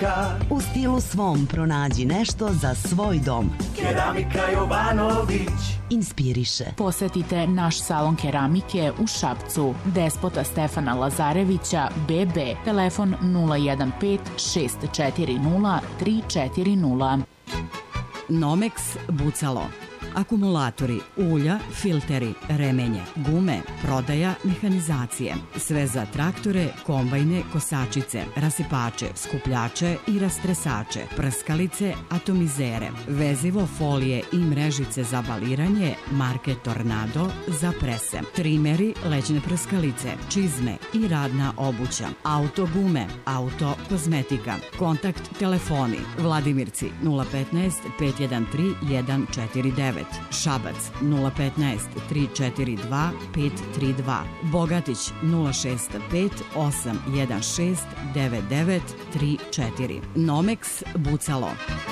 Keramika. U stilu svom pronađi nešto za svoj dom. Keramika Jovanović. Inspiriše. Posetite naš salon keramike u Šapcu. Despota Stefana Lazarevića, BB, telefon 015 640 340. Nomex Bucalo. Akumulatori, ulja, filteri, remenje, gume, prodaja, mehanizacije. Sve za traktore, kombajne, kosačice, rasipače, skupljače i rastresače, prskalice, atomizere, vezivo, folije i mrežice za baliranje, marke Tornado za prese, trimeri, lećne prskalice, čizme i radna obuća, auto gume, auto kozmetika. Kontakt telefoni Vladimirci 015 513 149, Šabac 015 342 532, Bogatić 065 816 9934. Nomex Bucalo.